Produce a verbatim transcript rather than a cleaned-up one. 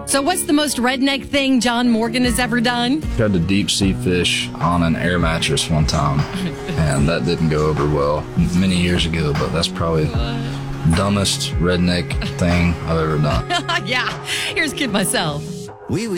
So what's the most redneck thing John Morgan has ever done? Tried to deep sea fish on an air mattress one time, and that didn't go over well many years ago, but that's probably the dumbest redneck thing I've ever done. Yeah, here's Kid Myself. We